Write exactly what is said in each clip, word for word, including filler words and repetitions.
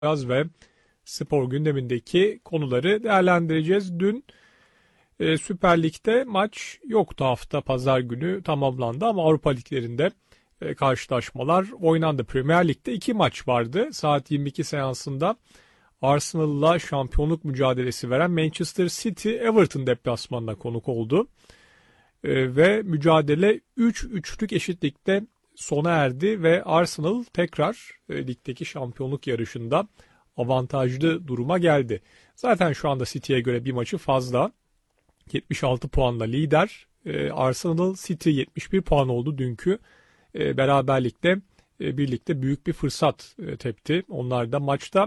ve spor gündemindeki konuları değerlendireceğiz. Dün e, Süper Lig'de maç yoktu, hafta pazar günü tamamlandı ama Avrupa Liglerinde e, karşılaşmalar oynandı. Premier Lig'de iki maç vardı. Saat yirmi iki seansında Arsenal'la şampiyonluk mücadelesi veren Manchester City Everton deplasmanına konuk oldu. E, ve mücadele üç üçlük eşitlikte sona erdi ve Arsenal tekrar e, ligdeki şampiyonluk yarışında avantajlı duruma geldi. Zaten şu anda City'ye göre bir maçı fazla. yetmiş altı puanla lider. E, Arsenal City yetmiş bir puan oldu dünkü e, beraberlikte e, birlikte büyük bir fırsat e, tepti. Onlar da maçta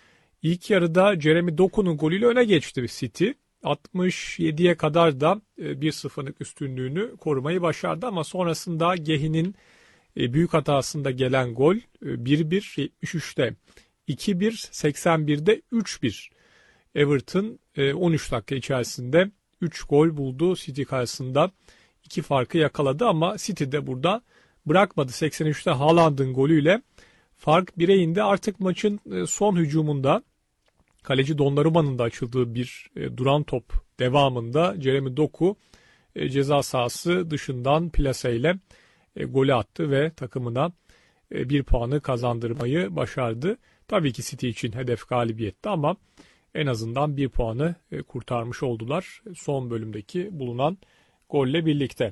ilk yarıda Jeremy Doku'nun golüyle öne geçti City. altmış yediye kadar da e, bir sıfırlık üstünlüğünü korumayı başardı ama sonrasında Gehi'nin e, büyük hatasında gelen gol e, bir bir yetmiş üçte iki bir seksen birde üç bir. Everton e, on üç dakika içerisinde üç gol buldu. City karşısında iki farkı yakaladı ama City de burada bırakmadı. seksen üçte Haaland'ın golüyle fark bire indi. Artık maçın e, son hücumunda kaleci Donnarumma'nın da açıldığı bir e, duran top devamında Jeremy Doku e, ceza sahası dışından plaseyle e, golü attı ve takımına e, bir puanı kazandırmayı başardı. Tabii ki City için hedef galibiyetti ama en azından bir puanı e, kurtarmış oldular son bölümdeki bulunan golle birlikte.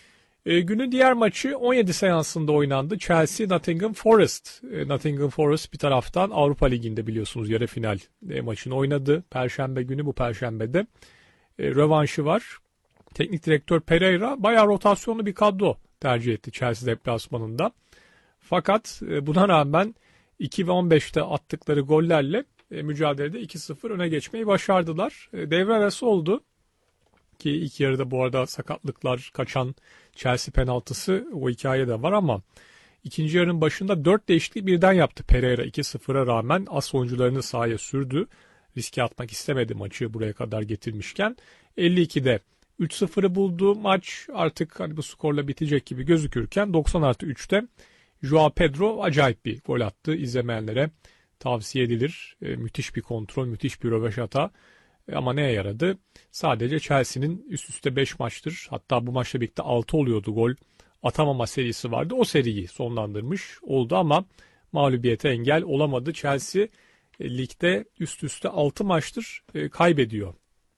E, günün diğer maçı on yedi seansında oynandı. Chelsea Nottingham Forest. E, Nottingham Forest bir taraftan Avrupa Ligi'nde biliyorsunuz yarı final e, maçını oynadı. Perşembe günü, bu perşembede e, rövanşı var. Teknik direktör Pereira bayağı rotasyonlu bir kadro tercih etti Chelsea deplasmanında. Fakat e, buna rağmen iki ve on beşte attıkları gollerle e, mücadelede iki sıfır öne geçmeyi başardılar. E, devre arası oldu ki ilk yarıda bu arada sakatlıklar, kaçan Chelsea penaltısı, o hikaye de var ama ikinci yarının başında dört değişiklik birden yaptı Pereira. iki sıfıra rağmen as oyuncularını sahaya sürdü. Riske atmak istemedi maçı buraya kadar getirmişken. elli ikide üç sıfırı buldu. Maç artık hani bu skorla bitecek gibi gözükürken doksan artı üçte Joao Pedro acayip bir gol attı. İzlemeyenlere tavsiye edilir. E, müthiş bir kontrol, müthiş bir röveşata. E, ama neye yaradı? Sadece Chelsea'nin üst üste beş maçtır, hatta bu maçla birlikte altı oluyordu gol atamama serisi vardı. O seriyi sonlandırmış oldu ama mağlubiyete engel olamadı. Chelsea e, ligde üst üste altı maçtır e, kaybediyor.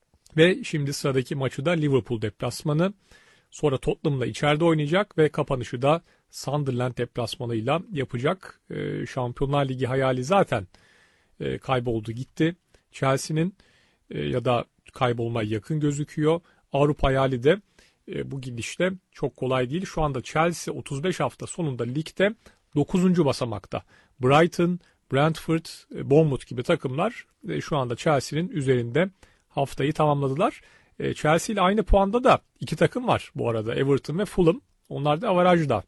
Ve şimdi sıradaki maçı da Liverpool deplasmanı. Sonra Tottenham'la içeride oynayacak ve kapanışı da Sunderland deplasmanıyla yapacak. E, Şampiyonlar Ligi hayali zaten e, kayboldu gitti. Chelsea'nin e, ya da kaybolmaya yakın gözüküyor. Avrupa hayali de e, bu gidişle çok kolay değil. Şu anda Chelsea otuz beş hafta sonunda ligde dokuzuncu basamakta. Brighton, Brentford, e, Bournemouth gibi takımlar e, şu anda Chelsea'nin üzerinde haftayı tamamladılar. E, Chelsea ile aynı puanda da iki takım var bu arada, Everton ve Fulham. Onlar da avarajda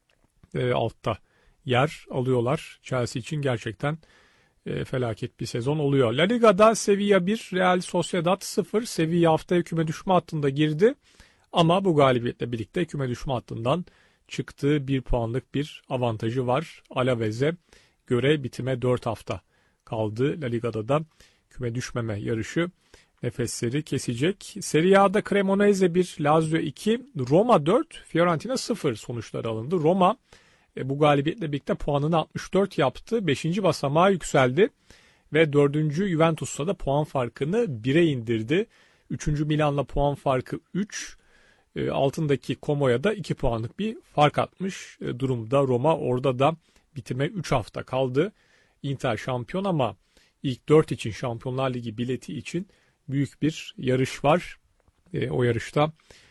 e, altta yer alıyorlar. Chelsea için gerçekten e, felaket bir sezon oluyor. La Liga'da Sevilla bir, Real Sociedad sıfır. Sevilla haftaya küme düşme hattında girdi. Ama bu galibiyetle birlikte küme düşme hattından çıktığı bir puanlık bir avantajı var. Alaves'e göre bitime dört hafta kaldı. La Liga'da da küme düşmeme yarışı nefesleri kesecek. Serie A'da Cremonese bir, Lazio iki, Roma dört, Fiorentina sıfır sonuçları alındı. Roma e, bu galibiyetle birlikte puanını altmış dört yaptı. beşinci basamağa yükseldi ve dördüncü Juventus'ta da puan farkını bire indirdi. üçüncü Milan'la puan farkı üç. E, altındaki Como'ya da iki puanlık bir fark atmış e, durumda Roma. Orada da bitime üç hafta kaldı. Inter şampiyon ama ilk dört için, Şampiyonlar Ligi bileti için büyük bir yarış var. E, o yarışta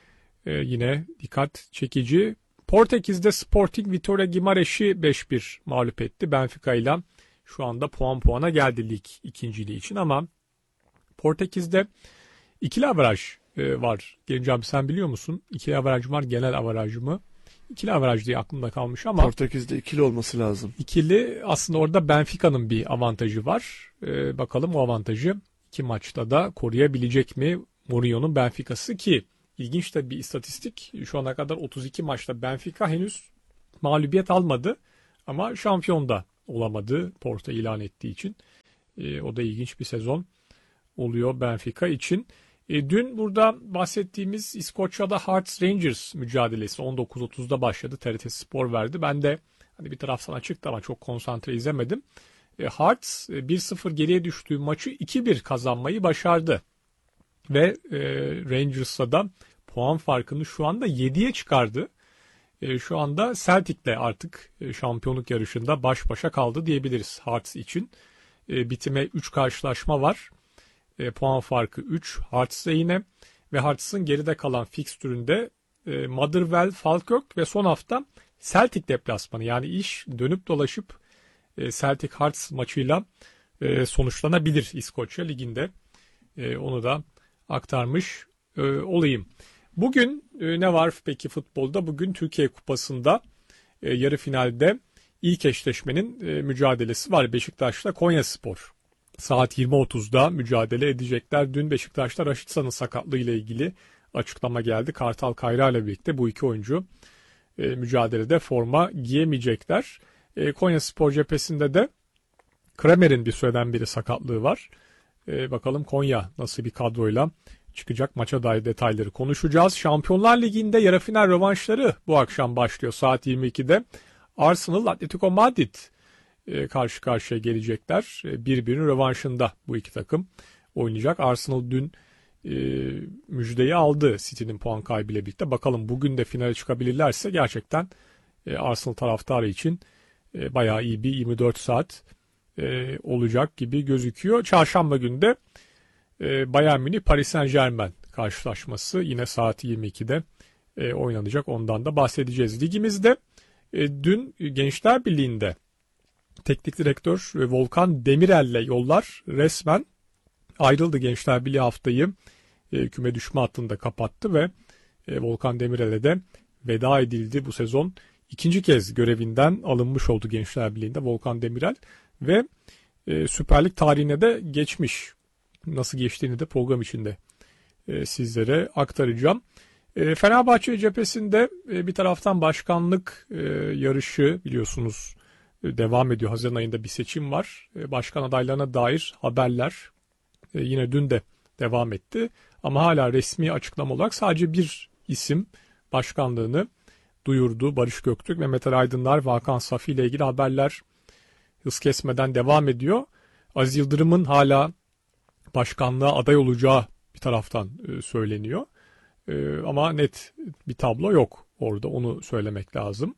e, yine dikkat çekici. Portekiz'de Sporting Vitória Guimarães'i beş bir mağlup etti. Benfica ile şu anda puan puana geldi lig ikinciliği için ama Portekiz'de ikili averaj e, var. Genco abi, sen biliyor musun? İkili averaj var, genel averaj mı? İkili averaj diye aklımda kalmış ama Portekiz'de ikili olması lazım. İkili aslında orada Benfica'nın bir avantajı var. E, bakalım o avantajı iki maçta da koruyabilecek mi Mourinho'nun Benfica'sı, ki ilginç de bir istatistik. Şu ana kadar otuz iki maçta Benfica henüz mağlubiyet almadı ama şampiyon da olamadı Porto ilan ettiği için. E, o da ilginç bir sezon oluyor Benfica için. E, dün burada bahsettiğimiz İskoçya'da Hearts Rangers mücadelesi on dokuz otuzda başladı. T R T Spor verdi. Ben de hani bir taraftan açıktı ama çok konsantre izlemedim. E, Hearts e, bir sıfır geriye düştüğü maçı iki bir kazanmayı başardı. Ve e, Rangers'a da puan farkını şu anda yediye çıkardı. E, şu anda Celtic'le artık e, şampiyonluk yarışında baş başa kaldı diyebiliriz Hearts için. E, bitime üç karşılaşma var. E, puan farkı üç Hearts'ta yine ve Hearts'ın geride kalan fikstüründe e, Motherwell, Falkirk ve son hafta Celtic deplasmanı, yani iş dönüp dolaşıp e, Celtic Hearts maçıyla e, sonuçlanabilir İskoçya Ligi'nde. E, onu da aktarmış e, olayım. Bugün e, ne var peki futbolda? Bugün Türkiye Kupası'nda e, yarı finalde ilk eşleşmenin e, mücadelesi var. Beşiktaş'la Konyaspor. Saat yirmi otuzda mücadele edecekler. Dün Beşiktaş'ta Raşitsa'nın sakatlığı ile ilgili açıklama geldi. Kartal Kayra ile birlikte bu iki oyuncu e, mücadelede forma giyemeyecekler. E, Konyaspor cephesinde de Kramer'in bir süreden beri sakatlığı var. E, bakalım Konya nasıl bir kadroyla çıkacak, maça dair detayları konuşacağız. Şampiyonlar Ligi'nde yarı final rövanşları bu akşam başlıyor saat yirmi ikide. Arsenal, Atletico Madrid e, karşı karşıya gelecekler. E, birbirinin rövanşında bu iki takım oynayacak. Arsenal dün e, müjdeyi aldı City'nin puan kaybıyla birlikte. Bakalım bugün de finale çıkabilirlerse gerçekten e, Arsenal taraftarı için e, bayağı iyi bir yirmi dört saat e, olacak gibi gözüküyor. Çarşamba günü de e, Bayern Münih Paris Saint-Germain karşılaşması yine saat yirmi ikide e, oynanacak. Ondan da bahsedeceğiz. Ligimizde e, dün Gençler Birliği'nde teknik direktör Volkan Demirel'le yollar resmen ayrıldı. Gençler Birliği haftayı e, küme düşme hattında kapattı ve e, Volkan Demirel'e de veda edildi. Bu sezon ikinci kez görevinden alınmış oldu Gençler Birliği'nde Volkan Demirel ve e, Süper Lig tarihine de geçmiş. Nasıl geçtiğini de program içinde e, sizlere aktaracağım. E, Fenerbahçe cephesinde e, bir taraftan başkanlık e, yarışı biliyorsunuz e, devam ediyor. Haziran ayında bir seçim var. E, başkan adaylarına dair haberler e, yine dün de devam etti. Ama hala resmi açıklama olarak sadece bir isim başkanlığını duyurdu. Barış Göktürk, Mehmet Ali Aydınlar, Hakan Safi ile ilgili haberler hız kesmeden devam ediyor. Aziz Yıldırım'ın hala başkanlığa aday olacağı bir taraftan e, söyleniyor. E, ama net bir tablo yok orada, onu söylemek lazım.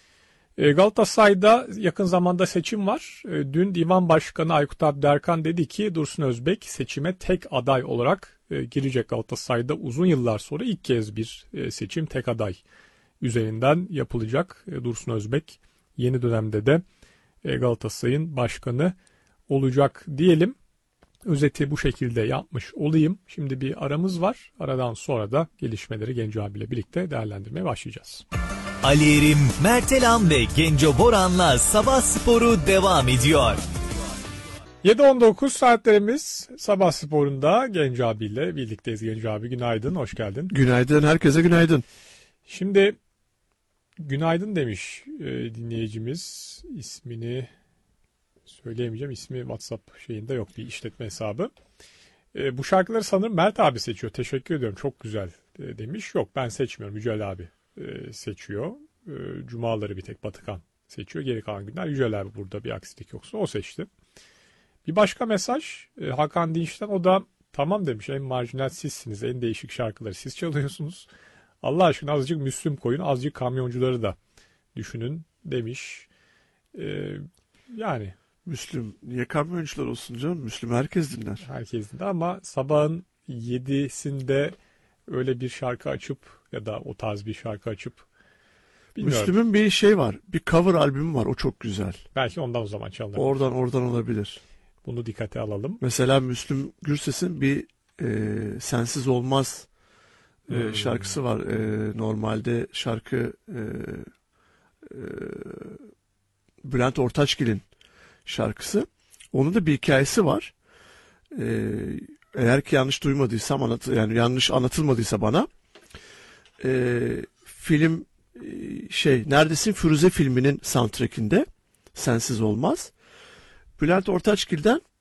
E, Galatasaray'da yakın zamanda seçim var. E, dün Divan Başkanı Aykut Abderkan dedi ki Dursun Özbek seçime tek aday olarak e, girecek. Galatasaray'da uzun yıllar sonra ilk kez bir e, seçim tek aday üzerinden yapılacak. E, Dursun Özbek yeni dönemde de e, Galatasaray'ın başkanı olacak diyelim. Özeti bu şekilde yapmış olayım. Şimdi bir aramız var. Aradan sonra da gelişmeleri Genco abiyle birlikte değerlendirmeye başlayacağız. Ali Erim, Mertelan ve Genco Boran'la Sabah Sporu devam ediyor. yedi on dokuz saatlerimiz Sabah Sporu'nda Genco abiyle birlikteyiz. Genco abi günaydın, hoş geldin. Günaydın, herkese günaydın. Şimdi günaydın demiş e, dinleyicimiz, ismini söyleyemeyeceğim. İsmi WhatsApp şeyinde yok, bir işletme hesabı. E, bu şarkıları sanırım Mert abi seçiyor. Teşekkür ediyorum. Çok güzel e, demiş. Yok, ben seçmiyorum. Yücel abi e, seçiyor. E, Cumaları bir tek Batıkan seçiyor. Geri kalan günler Yücel abi, burada bir aksilik yoksa o seçti. Bir başka mesaj e, Hakan Dinç'ten, o da tamam demiş. En marjinal sizsiniz. En değişik şarkıları siz çalıyorsunuz. Allah aşkına azıcık Müslüm koyun. Azıcık kamyoncuları da düşünün demiş. E, yani Müslüm, niye kamyoncular olsun canım? Müslüm herkes dinler. herkesin de, ama sabahın yedisinde öyle bir şarkı açıp ya da o tarz bir şarkı açıp bilmiyorum. Müslüm'ün bir şey var. Bir cover albümü var. O çok güzel. Belki ondan o zaman çalınır. Oradan oradan olabilir. Bunu dikkate alalım. Mesela Müslüm Gürses'in bir e, Sensiz Olmaz e, Hmm. şarkısı var. E, normalde şarkı e, e, Bülent Ortaçgil'in şarkısı. Onun da bir hikayesi var. Ee, eğer ki yanlış duymadıysam, anlat, yani yanlış anlatılmadıysa bana, e, film e, şey Neredesin Firuze filminin soundtrack'inde Sensiz Olmaz, Bülent Ortaçgil'den